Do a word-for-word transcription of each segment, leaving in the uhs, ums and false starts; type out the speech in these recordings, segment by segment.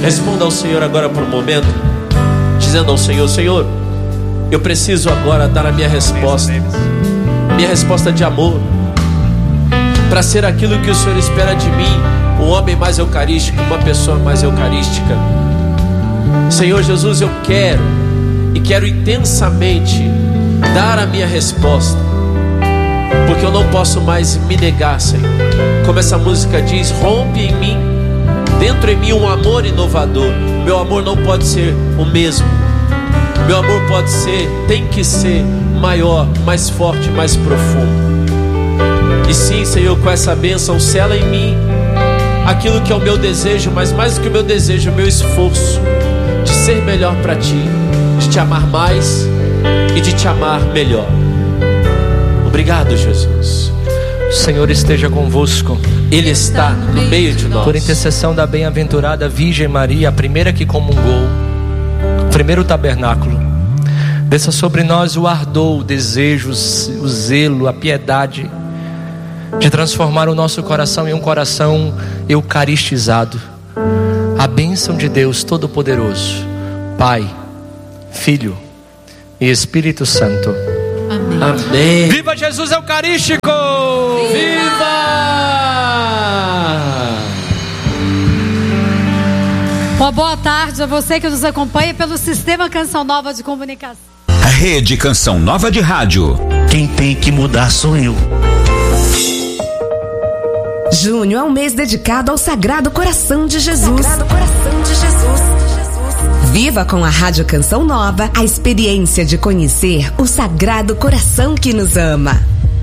Responda ao Senhor agora por um momento, dizendo ao Senhor: Senhor, eu preciso agora dar a minha resposta, minha resposta de amor, para ser aquilo que o Senhor espera de mim, um homem mais eucarístico, uma pessoa mais eucarística. Senhor Jesus, eu quero e quero intensamente dar a minha resposta, porque eu não posso mais me negar, Senhor. Como essa música diz, rompe em mim, dentro em mim um amor inovador. Meu amor não pode ser o mesmo. Meu amor pode ser, tem que ser maior, mais forte, mais profundo. E sim, Senhor, com essa bênção, sela em mim aquilo que é o meu desejo, mas mais do que o meu desejo, o meu esforço de ser melhor para Ti, de Te amar mais e de Te amar melhor. Obrigado, Jesus. O Senhor esteja convosco. Ele está no meio de nós. Por intercessão da bem-aventurada Virgem Maria, a primeira que comungou, o primeiro tabernáculo, desça sobre nós o ardor, o desejo, o zelo, a piedade de transformar o nosso coração em um coração eucaristizado. A bênção de Deus Todo-Poderoso, Pai, Filho e Espírito Santo. Amém. Amém. Viva Jesus Eucarístico! Viva! Uma boa tarde a você que nos acompanha pelo Sistema Canção Nova de Comunicação. Rede Canção Nova de Rádio. Quem tem que mudar sou eu. Junho é um mês dedicado ao Sagrado Coração de Jesus. Sagrado Coração de Jesus. Viva com a Rádio Canção Nova a experiência de conhecer o Sagrado Coração que nos ama.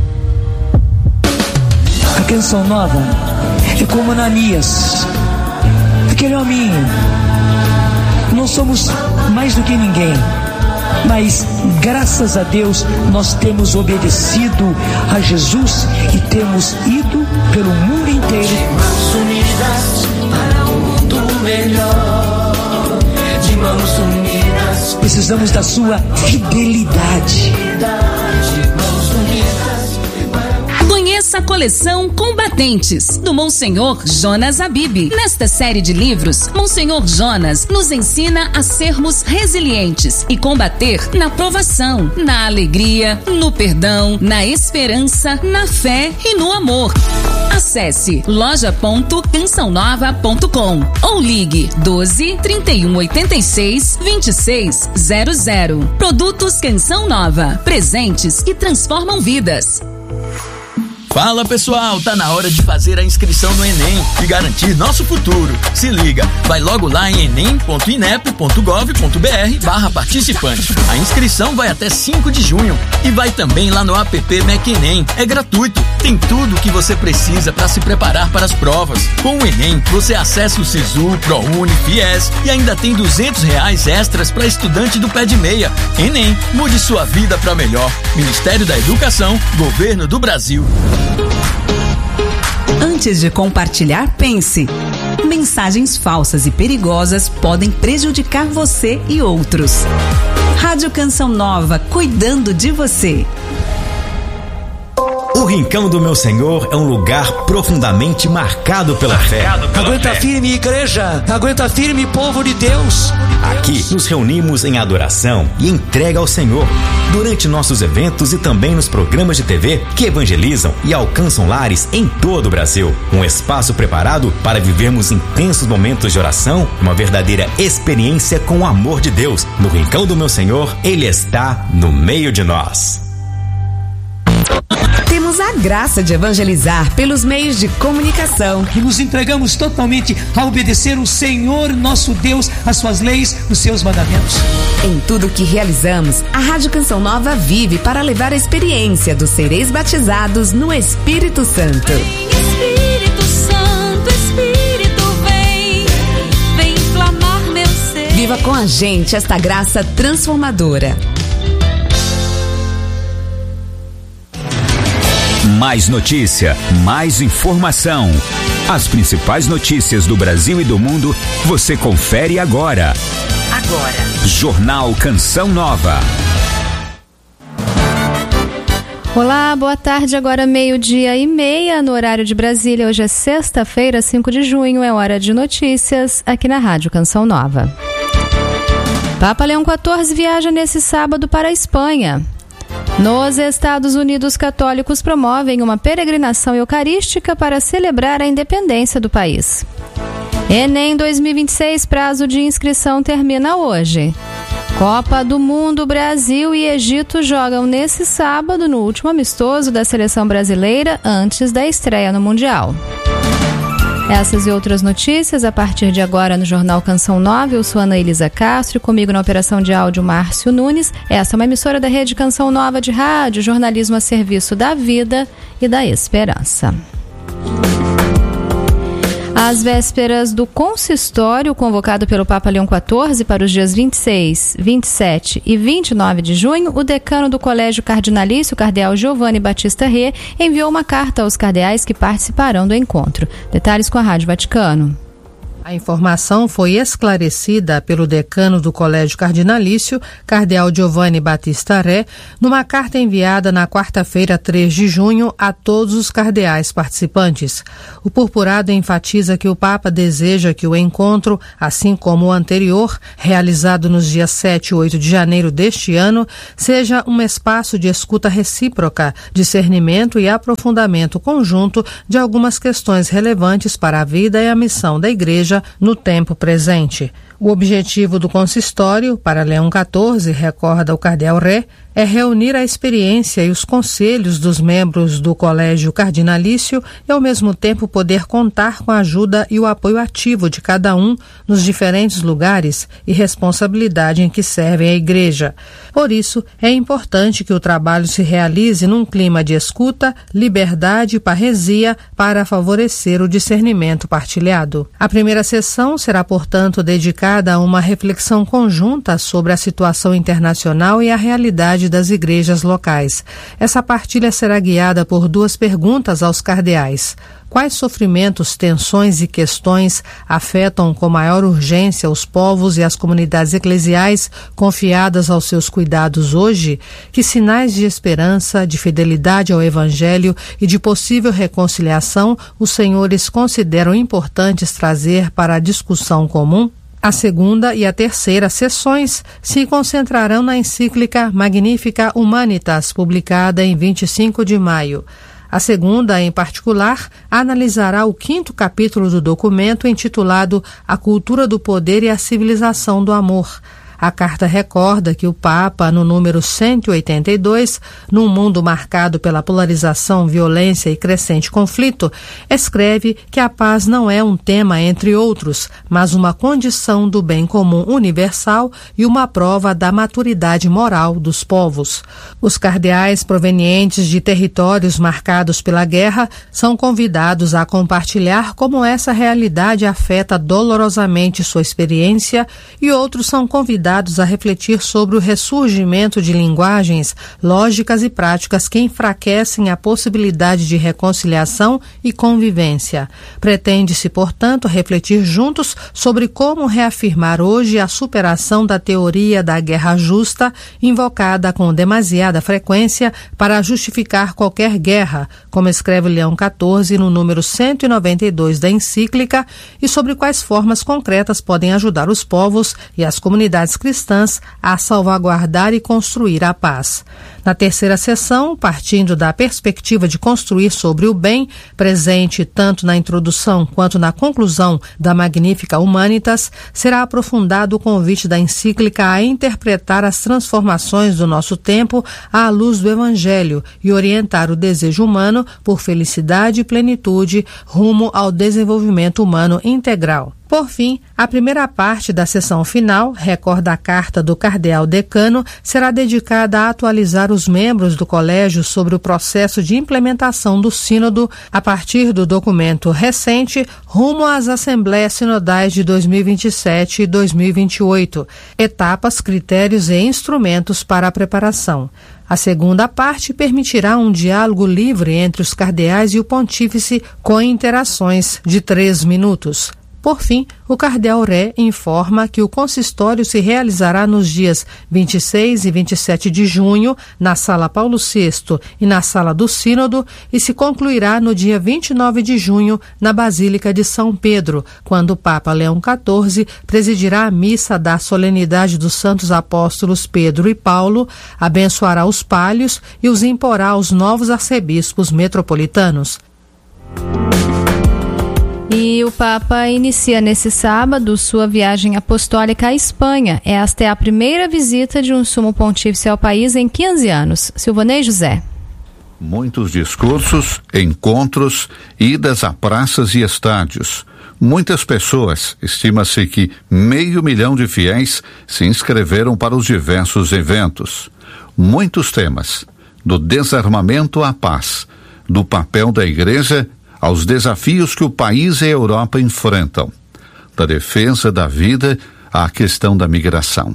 A Canção Nova é como Ananias, aquele hominho. Não somos mais do que ninguém, mas graças a Deus nós temos obedecido a Jesus e temos ido pelo mundo inteiro. De mãos unidas para um mundo melhor. De mãos unidas. Precisamos da sua fidelidade. De mãos unidas. Conheça a coleção Combatentes, do Monsenhor Jonas Habib. Nesta série de livros, Monsenhor Jonas nos ensina a sermos resilientes e combater na provação, na alegria, no perdão, na esperança, na fé e no amor. Acesse loja ponto canção nova ponto com ou ligue doze, trinta e um, oitenta e seis, vinte e seis zero zero. Produtos Canção Nova, presentes que transformam vidas. Fala pessoal, tá na hora de fazer a inscrição no Enem e garantir nosso futuro. Se liga, vai logo lá em enem ponto inep ponto gov ponto br barra participante. A inscrição vai até cinco de junho e vai também lá no app MecEnem. É gratuito, tem tudo o que você precisa para se preparar para as provas. Com o Enem, você acessa o Sisu, ProUni, Fies e ainda tem duzentos reais extras para estudante do pé de meia. Enem, mude sua vida para melhor. Ministério da Educação, Governo do Brasil. Antes de compartilhar, pense. Mensagens falsas e perigosas podem prejudicar você e outros. Rádio Canção Nova, cuidando de você. O Rincão do Meu Senhor é um lugar profundamente marcado pela fé. Aguenta firme, igreja. Aguenta firme, povo de Deus. Aqui nos reunimos em adoração e entrega ao Senhor. Durante nossos eventos e também nos programas de T V que evangelizam e alcançam lares em todo o Brasil. Um espaço preparado para vivermos intensos momentos de oração, uma verdadeira experiência com o amor de Deus. No Rincão do Meu Senhor, Ele está no meio de nós. Temos a graça de evangelizar pelos meios de comunicação. E nos entregamos totalmente a obedecer o Senhor nosso Deus, as suas leis, os seus mandamentos. Em tudo que realizamos, a Rádio Canção Nova vive para levar a experiência dos sereis batizados no Espírito Santo. Vem, Espírito Santo, Espírito vem, vem inflamar meu ser. Viva com a gente esta graça transformadora. Mais notícia, mais informação. As principais notícias do Brasil e do mundo você confere agora. Agora. Jornal Canção Nova. Olá, boa tarde. Agora meio-dia e meia no horário de Brasília. Hoje é sexta-feira, cinco de junho. É hora de notícias aqui na Rádio Canção Nova. Papa Leão quatorze viaja nesse sábado para a Espanha. Nos Estados Unidos, católicos promovem uma peregrinação eucarística para celebrar a independência do país. Enem dois mil e vinte e seis, prazo de inscrição termina hoje. Copa do Mundo, Brasil e Egito jogam nesse sábado no último amistoso da seleção brasileira antes da estreia no Mundial. Essas e outras notícias a partir de agora no Jornal Canção Nova. Eu sou Ana Elisa Castro e comigo na operação de áudio Márcio Nunes. Essa é uma emissora da Rede Canção Nova de rádio, jornalismo a serviço da vida e da esperança. Às vésperas do consistório convocado pelo Papa Leão quatorze para os dias vinte e seis, vinte e sete e vinte e nove de junho, o decano do Colégio Cardinalício, cardeal Giovanni Battista Re, enviou uma carta aos cardeais que participarão do encontro. Detalhes com a Rádio Vaticano. A informação foi esclarecida pelo decano do Colégio Cardinalício, cardeal Giovanni Battista Re, numa carta enviada na quarta-feira, três de junho, a todos os cardeais participantes. O purpurado enfatiza que o Papa deseja que o encontro, assim como o anterior, realizado nos dias sete e oito de janeiro deste ano, seja um espaço de escuta recíproca, discernimento e aprofundamento conjunto de algumas questões relevantes para a vida e a missão da Igreja no tempo presente. O objetivo do consistório, para Leão quatorze, recorda o cardeal Re, é reunir a experiência e os conselhos dos membros do Colégio Cardinalício e, ao mesmo tempo, poder contar com a ajuda e o apoio ativo de cada um nos diferentes lugares e responsabilidade em que servem a Igreja. Por isso, é importante que o trabalho se realize num clima de escuta, liberdade e parresia para favorecer o discernimento partilhado. A primeira sessão será, portanto, dedicada a uma reflexão conjunta sobre a situação internacional e a realidade das igrejas locais. Essa partilha será guiada por duas perguntas aos cardeais. Quais sofrimentos, tensões e questões afetam com maior urgência os povos e as comunidades eclesiais confiadas aos seus cuidados hoje? Que sinais de esperança, de fidelidade ao Evangelho e de possível reconciliação os senhores consideram importantes trazer para a discussão comum? A segunda e a terceira sessões se concentrarão na encíclica Magnificat Humanitas, publicada em vinte e cinco de maio. A segunda, em particular, analisará o quinto capítulo do documento intitulado A Cultura do Poder e a Civilização do Amor. A carta recorda que o Papa, no número cento e oitenta e dois, num mundo marcado pela polarização, violência e crescente conflito, escreve que a paz não é um tema entre outros, mas uma condição do bem comum universal e uma prova da maturidade moral dos povos. Os cardeais provenientes de territórios marcados pela guerra são convidados a compartilhar como essa realidade afeta dolorosamente sua experiência e outros são convidados a refletir sobre o ressurgimento de linguagens, lógicas e práticas que enfraquecem a possibilidade de reconciliação e convivência. Pretende-se, portanto, refletir juntos sobre como reafirmar hoje a superação da teoria da guerra justa, invocada com demasiada frequência para justificar qualquer guerra, como escreve Leão quatorze no número cento e noventa e dois da encíclica, e sobre quais formas concretas podem ajudar os povos e as comunidades cristãs a salvaguardar e construir a paz. Na terceira sessão, partindo da perspectiva de construir sobre o bem, presente tanto na introdução quanto na conclusão da Magnificat Humanitas, será aprofundado o convite da encíclica a interpretar as transformações do nosso tempo à luz do Evangelho e orientar o desejo humano por felicidade e plenitude rumo ao desenvolvimento humano integral. Por fim, a primeira parte da sessão final, recorda a carta do cardeal decano, será dedicada a atualizar os membros do colégio sobre o processo de implementação do sínodo a partir do documento recente rumo às Assembleias Sinodais de dois mil e vinte e sete e dois mil e vinte e oito, etapas, critérios e instrumentos para a preparação. A segunda parte permitirá um diálogo livre entre os cardeais e o pontífice com interações de três minutos. Por fim, o cardeal Ré informa que o consistório se realizará nos dias vinte e seis e vinte e sete de junho, na Sala Paulo sexto e na Sala do Sínodo, e se concluirá no dia vinte e nove de junho, na Basílica de São Pedro, quando o Papa Leão quatorze presidirá a missa da solenidade dos santos apóstolos Pedro e Paulo, abençoará os palhos e os imporá aos novos arcebispos metropolitanos. E o Papa inicia nesse sábado sua viagem apostólica à Espanha. Esta é a primeira visita de um sumo pontífice ao país em quinze anos. Silvanei José. Muitos discursos, encontros, idas a praças e estádios. Muitas pessoas, estima-se que meio milhão de fiéis se inscreveram para os diversos eventos. Muitos temas, do desarmamento à paz, do papel da Igreja aos desafios que o país e a Europa enfrentam, da defesa da vida à questão da migração.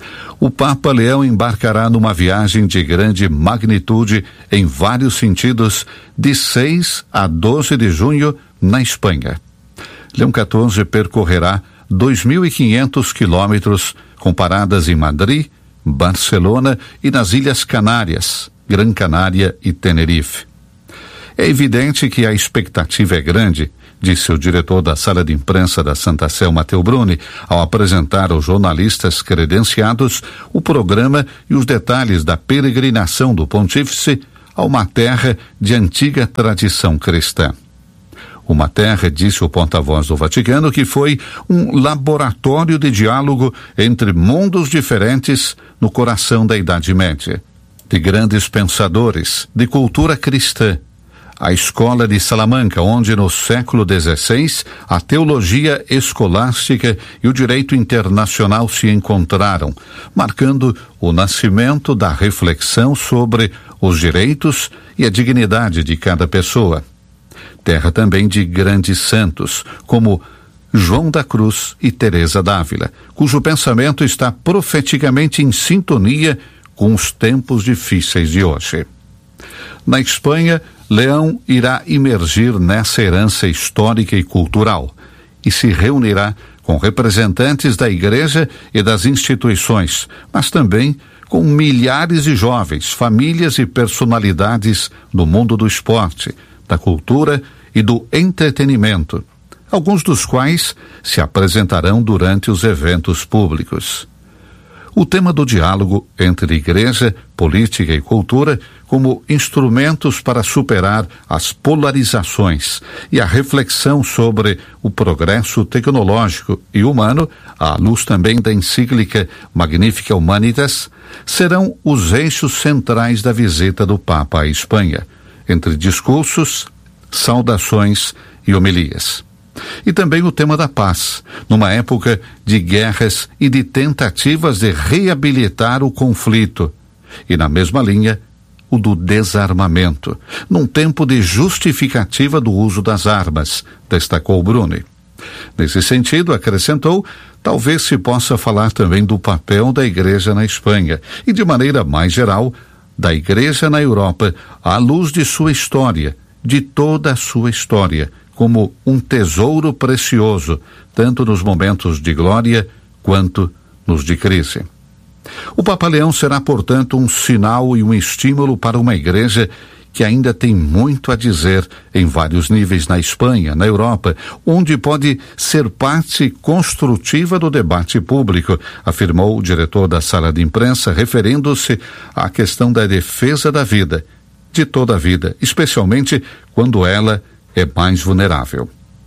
O Papa Leão embarcará numa viagem de grande magnitude em vários sentidos de seis a doze de junho na Espanha. Leão quatorze percorrerá dois mil e quinhentos quilômetros com paradas em Madrid, Barcelona e nas Ilhas Canárias, Gran Canária e Tenerife. É evidente que a expectativa é grande, disse o diretor da sala de imprensa da Santa Sé, Matteo Bruni, ao apresentar aos jornalistas credenciados o programa e os detalhes da peregrinação do pontífice a uma terra de antiga tradição cristã. Uma terra, disse o porta-voz do Vaticano, que foi um laboratório de diálogo entre mundos diferentes no coração da Idade Média, de grandes pensadores, de cultura cristã. A escola de Salamanca, onde no século dezesseis a teologia escolástica e o direito internacional se encontraram, marcando o nascimento da reflexão sobre os direitos e a dignidade de cada pessoa. Terra também de grandes santos, como João da Cruz e Teresa d'Ávila, cujo pensamento está profeticamente em sintonia com os tempos difíceis de hoje. Na Espanha, Leão irá imergir nessa herança histórica e cultural e se reunirá com representantes da Igreja e das instituições, mas também com milhares de jovens, famílias e personalidades do mundo do esporte, da cultura e do entretenimento, alguns dos quais se apresentarão durante os eventos públicos. O tema do diálogo entre igreja, política e cultura como instrumentos para superar as polarizações e a reflexão sobre o progresso tecnológico e humano, à luz também da encíclica Magnificat Humanitas, serão os eixos centrais da visita do Papa à Espanha, entre discursos, saudações e homilias. E também o tema da paz, numa época de guerras e de tentativas de reabilitar o conflito. E na mesma linha, o do desarmamento, num tempo de justificativa do uso das armas, destacou Bruni. Nesse sentido, acrescentou, talvez se possa falar também do papel da Igreja na Espanha e, de maneira mais geral, da Igreja na Europa, à luz de sua história, de toda a sua história, como um tesouro precioso, tanto nos momentos de glória quanto nos de crise. O Papa Leão será, portanto, um sinal e um estímulo para uma igreja que ainda tem muito a dizer em vários níveis na Espanha, na Europa, onde pode ser parte construtiva do debate público, afirmou o diretor da sala de imprensa, referindo-se à questão da defesa da vida, de toda a vida, especialmente quando ela é mais vulnerável.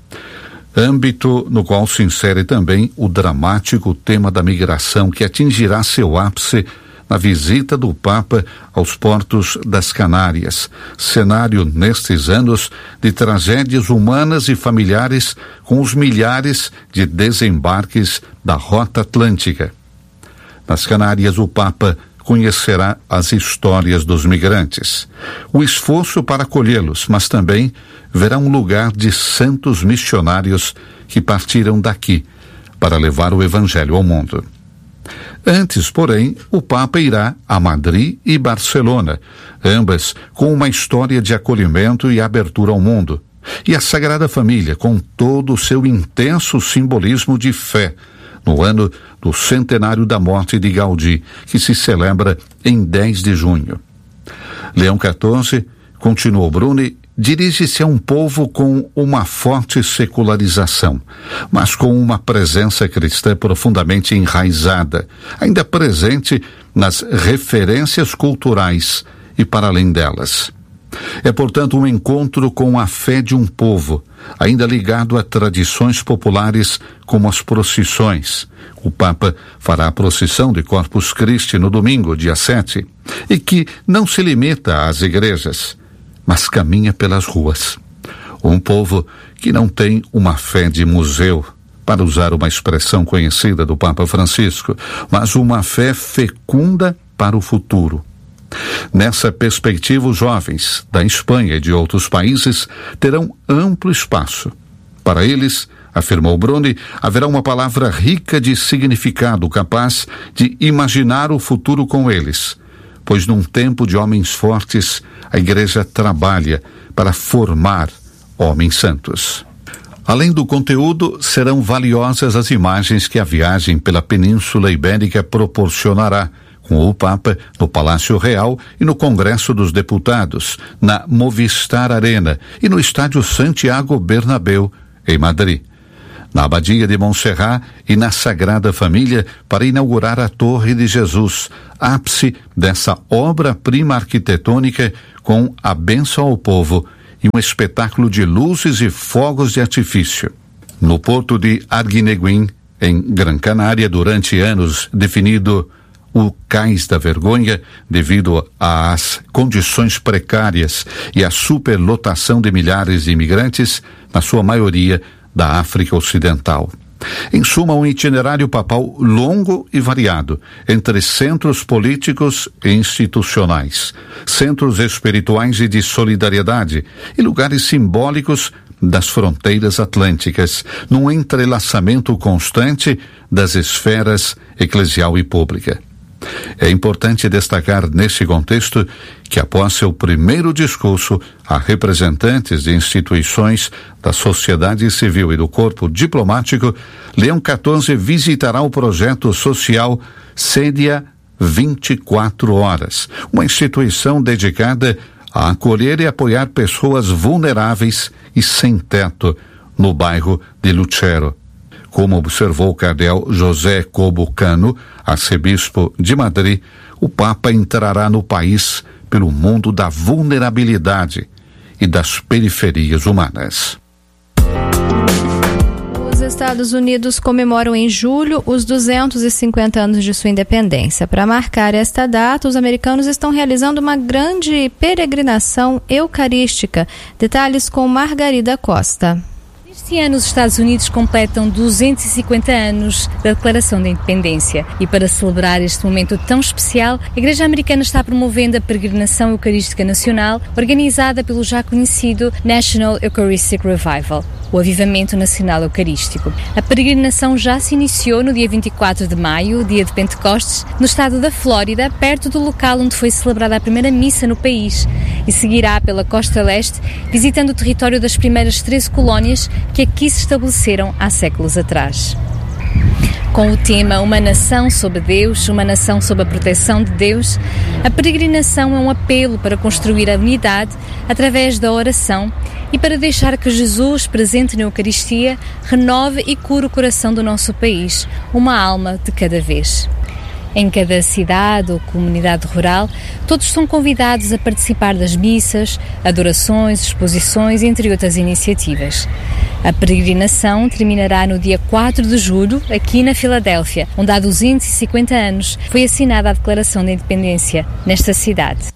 Âmbito no qual se insere também o dramático tema da migração, que atingirá seu ápice na visita do Papa aos portos das Canárias, cenário nestes anos de tragédias humanas e familiares com os milhares de desembarques da Rota Atlântica. Nas Canárias, o Papa conhecerá as histórias dos migrantes, o esforço para acolhê-los, mas também verá um lugar de santos missionários que partiram daqui para levar o Evangelho ao mundo. Antes, porém, o Papa irá a Madrid e Barcelona, ambas com uma história de acolhimento e abertura ao mundo, e a Sagrada Família, com todo o seu intenso simbolismo de fé, no ano do centenário da morte de Gaudí, que se celebra em dez de junho. Leão quatorze, continuou Bruni, dirige-se a um povo com uma forte secularização, mas com uma presença cristã profundamente enraizada, ainda presente nas referências culturais e para além delas. É, portanto, um encontro com a fé de um povo, ainda ligado a tradições populares como as procissões. O Papa fará a procissão de Corpus Christi no domingo, dia sete, e que não se limita às igrejas, mas caminha pelas ruas. Um povo que não tem uma fé de museu, para usar uma expressão conhecida do Papa Francisco, mas uma fé fecunda para o futuro. Nessa perspectiva, os jovens da Espanha e de outros países terão amplo espaço. Para eles, afirmou Bruni, haverá uma palavra rica de significado capaz de imaginar o futuro com eles, pois num tempo de homens fortes, a Igreja trabalha para formar homens santos. Além do conteúdo, serão valiosas as imagens que a viagem pela Península Ibérica proporcionará, com o Papa no Palácio Real e no Congresso dos Deputados, na Movistar Arena e no Estádio Santiago Bernabéu, em Madrid. Na Abadia de Montserrat e na Sagrada Família, para inaugurar a Torre de Jesus, ápice dessa obra-prima arquitetônica com a bênção ao povo e um espetáculo de luzes e fogos de artifício. No porto de Arguineguín, em Gran Canária, durante anos definido o Cais da Vergonha, devido às condições precárias e à superlotação de milhares de imigrantes, na sua maioria da África Ocidental. Em suma, um itinerário papal longo e variado, entre centros políticos e institucionais, centros espirituais e de solidariedade, e lugares simbólicos das fronteiras atlânticas, num entrelaçamento constante das esferas eclesial e pública. É importante destacar neste contexto que, após seu primeiro discurso a representantes de instituições da sociedade civil e do corpo diplomático, Leão quatorze visitará o projeto social Cédia vinte e quatro horas, uma instituição dedicada a acolher e apoiar pessoas vulneráveis e sem teto no bairro de Lucero. Como observou o cardeal José Cobo Cano, arcebispo de Madrid, o Papa entrará no país pelo mundo da vulnerabilidade e das periferias humanas. Os Estados Unidos comemoram em julho os duzentos e cinquenta anos de sua independência. Para marcar esta data, os americanos estão realizando uma grande peregrinação eucarística. Detalhes com Margarida Costa. Este ano, os Estados Unidos completam duzentos e cinquenta anos da Declaração da Independência e, para celebrar este momento tão especial, a Igreja Americana está promovendo a Peregrinação Eucarística Nacional, organizada pelo já conhecido National Eucharistic Revival, o Avivamento Nacional Eucarístico. A peregrinação já se iniciou no dia vinte e quatro de maio, dia de Pentecostes, no estado da Flórida, perto do local onde foi celebrada a primeira missa no país, e seguirá pela costa leste, visitando o território das primeiras treze colónias que aqui se estabeleceram há séculos atrás. Com o tema Uma Nação sob Deus, uma nação sob a proteção de Deus, a peregrinação é um apelo para construir a unidade através da oração e para deixar que Jesus, presente na Eucaristia, renove e cure o coração do nosso país, uma alma de cada vez. Em cada cidade ou comunidade rural, todos são convidados a participar das missas, adorações, exposições, entre outras iniciativas. A peregrinação terminará no dia quatro de julho, aqui na Filadélfia, onde há duzentos e cinquenta anos foi assinada a Declaração da Independência, nesta cidade.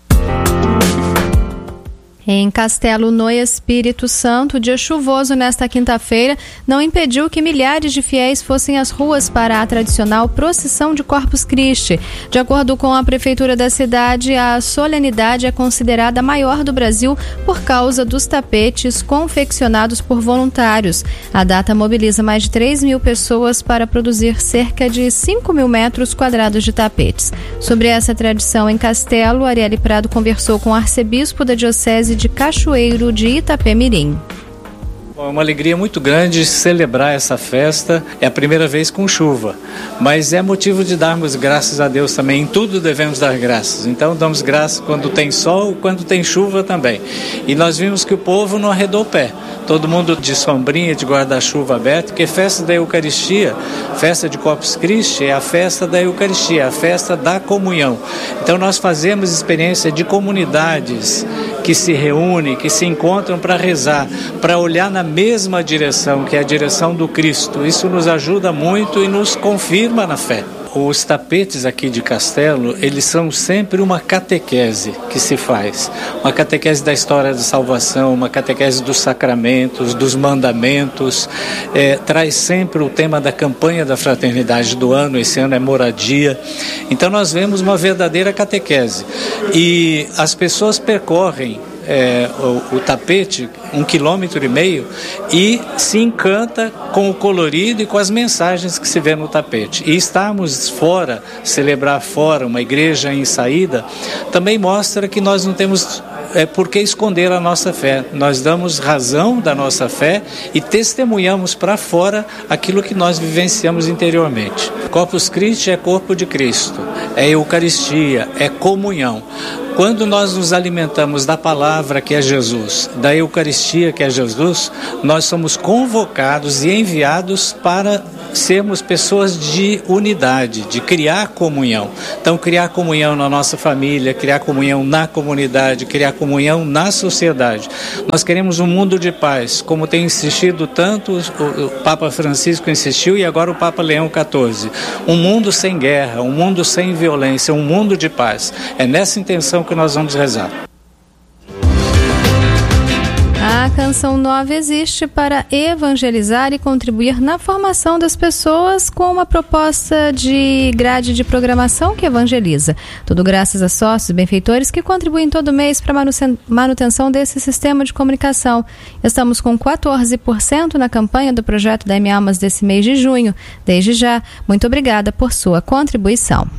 Em Castelo no Espírito Santo, dia chuvoso nesta quinta-feira não impediu que milhares de fiéis fossem às ruas para a tradicional procissão de Corpus Christi. De acordo com a prefeitura da cidade, a solenidade é considerada a maior do Brasil por causa dos tapetes confeccionados por voluntários. A data mobiliza mais de três mil pessoas para produzir cerca de cinco mil metros quadrados de tapetes. Sobre essa tradição em Castelo, Arielle Prado conversou com o arcebispo da Diocese de Cachoeiro de Itapemirim. É uma alegria muito grande celebrar essa festa. É a primeira vez com chuva, mas é motivo de darmos graças a Deus também. Em tudo devemos dar graças. Então damos graças quando tem sol, quando tem chuva também. E nós vimos que o povo não arredou o pé. Todo mundo de sombrinha, de guarda-chuva aberto, porque festa da Eucaristia, festa de Corpus Christi é a festa da Eucaristia, a festa da comunhão. Então nós fazemos experiência de comunidades que se reúnem, que se encontram para rezar, para olhar na mesma direção, que é a direção do Cristo. Isso nos ajuda muito e nos confirma na fé. Os tapetes aqui de Castelo, eles são sempre uma catequese que se faz. Uma catequese da história da salvação, uma catequese dos sacramentos, dos mandamentos. É, traz sempre o tema da campanha da fraternidade do ano, esse ano é moradia. Então nós vemos uma verdadeira catequese. E as pessoas percorrem É, o, o tapete, um quilômetro e meio, e se encanta com o colorido e com as mensagens que se vê no tapete. E estarmos fora, celebrar fora, uma igreja em saída, também mostra que nós não temos é, por que esconder a nossa fé. Nós damos razão da nossa fé e testemunhamos para fora aquilo que nós vivenciamos interiormente. Corpus Christi é corpo de Cristo, é Eucaristia, é comunhão. Quando nós nos alimentamos da palavra que é Jesus, da Eucaristia que é Jesus, nós somos convocados e enviados para sermos pessoas de unidade, de criar comunhão. Então, criar comunhão na nossa família, criar comunhão na comunidade, criar comunhão na sociedade. Nós queremos um mundo de paz, como tem insistido tanto o Papa Francisco insistiu e agora o Papa Leão quatorze. Um mundo sem guerra, um mundo sem violência, um mundo de paz. É nessa intenção que nós vamos rezar. A Canção Nova existe para evangelizar e contribuir na formação das pessoas com uma proposta de grade de programação que evangeliza. Tudo graças a sócios e benfeitores que contribuem todo mês para a manutenção desse sistema de comunicação. Estamos com quatorze por cento na campanha do projeto da M Almas desse mês de junho. Desde já, muito obrigada por sua contribuição.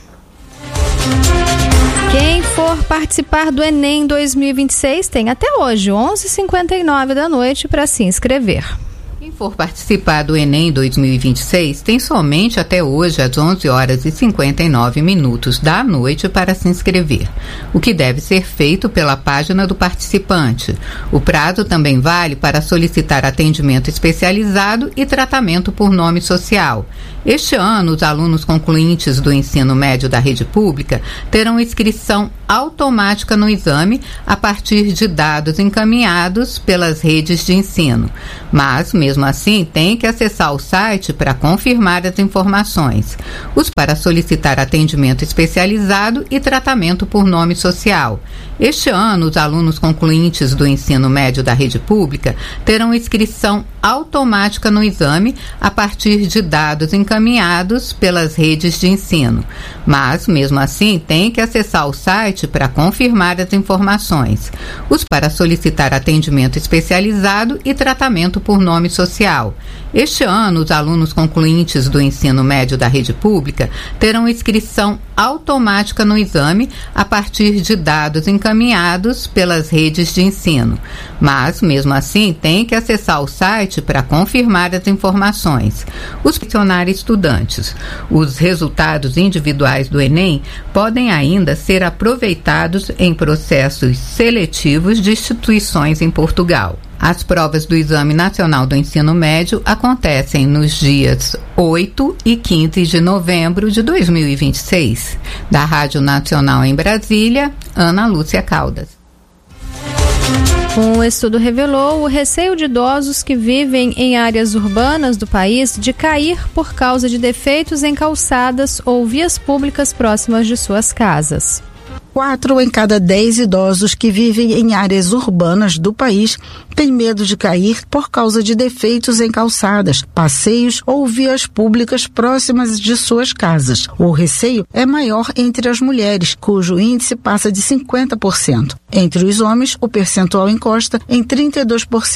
Quem for participar do Enem dois mil e vinte e seis tem até hoje, onze e cinquenta e nove da noite, para se inscrever. Quem for participar do Enem dois mil e vinte e seis tem somente até hoje às onze horas e cinquenta e nove minutos da noite para se inscrever, o que deve ser feito pela página do participante. O prazo também vale para solicitar atendimento especializado e tratamento por nome social. Este ano, os alunos concluintes do ensino médio da rede pública terão inscrição automática no exame a partir de dados encaminhados pelas redes de ensino. Mas, mesmo assim, tem que acessar o site para confirmar as informações. Os para solicitar atendimento especializado e tratamento por nome social. Este ano, os alunos concluintes do ensino médio da rede pública terão inscrição automática no exame a partir de dados encaminhados pelas redes de ensino. Mas, mesmo assim, tem que acessar o site para confirmar as informações. Os para solicitar atendimento especializado e tratamento por nome social. Este ano, os alunos concluintes do ensino médio da rede pública terão inscrição automática no exame a partir de dados encaminhados pelas redes de ensino. Mas, mesmo assim, tem que acessar o site para confirmar as informações. Os questionários estudantes. Os resultados individuais do Enem podem ainda ser aproveitados em processos seletivos de instituições em Portugal. As provas do Exame Nacional do Ensino Médio acontecem nos dias oito e quinze de novembro de dois mil e vinte e seis. Da Rádio Nacional em Brasília, Ana Lúcia Caldas. Um estudo revelou o receio de idosos que vivem em áreas urbanas do país de cair por causa de defeitos em calçadas ou vias públicas próximas de suas casas. Quatro em cada dez idosos que vivem em áreas urbanas do país têm medo de cair por causa de defeitos em calçadas, passeios ou vias públicas próximas de suas casas. O receio é maior entre as mulheres, cujo índice passa de cinquenta por cento. Entre os homens, o percentual encosta em trinta e dois por cento.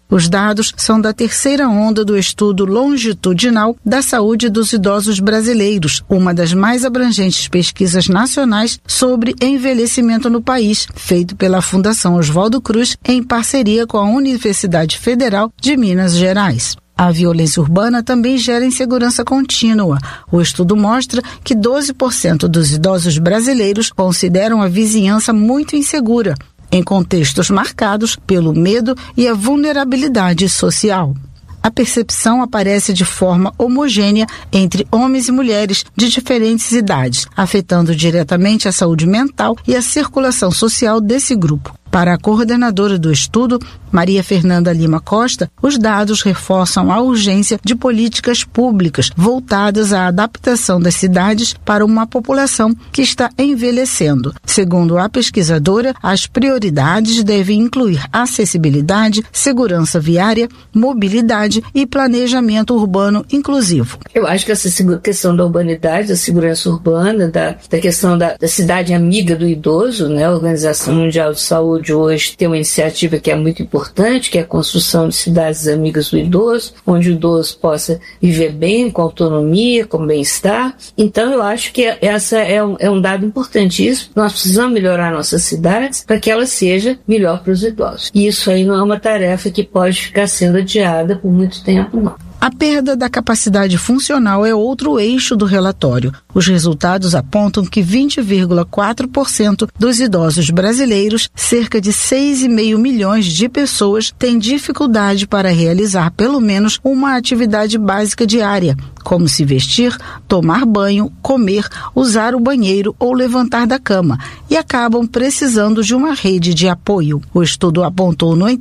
Os dados são da terceira onda do estudo longitudinal da saúde dos idosos brasileiros, uma das mais abrangentes pesquisas nacionais sobre envelhecimento no país, feito pela Fundação Oswaldo Cruz em parceria com a Universidade Federal de Minas Gerais. A violência urbana também gera insegurança contínua. O estudo mostra que doze por cento dos idosos brasileiros consideram a vizinhança muito insegura, em contextos marcados pelo medo e a vulnerabilidade social. A percepção aparece de forma homogênea entre homens e mulheres de diferentes idades, afetando diretamente a saúde mental e a circulação social desse grupo. Para a coordenadora do estudo, Maria Fernanda Lima Costa, os dados reforçam a urgência de políticas públicas voltadas à adaptação das cidades para uma população que está envelhecendo. Segundo a pesquisadora, as prioridades devem incluir acessibilidade, segurança viária, mobilidade e planejamento urbano inclusivo. Eu acho que essa questão da urbanidade, da segurança urbana, da, da questão da, da cidade amiga do idoso, né? A Organização Mundial de Saúde de hoje tem uma iniciativa que é muito importante, que é a construção de cidades amigas do idoso, onde o idoso possa viver bem, com autonomia, com bem-estar. Então eu acho que essa é um, é um dado importantíssimo. Nós precisamos melhorar nossas cidades para que ela seja melhor para os idosos. E isso aí não é uma tarefa que pode ficar sendo adiada por muito tempo, não. A perda da capacidade funcional é outro eixo do relatório. Os resultados apontam que vinte vírgula quatro por cento dos idosos brasileiros, cerca de seis vírgula cinco milhões de pessoas, têm dificuldade para realizar pelo menos uma atividade básica diária, como se vestir, tomar banho, comer, usar o banheiro ou levantar da cama, e acabam precisando de uma rede de apoio. O estudo apontou, no entanto,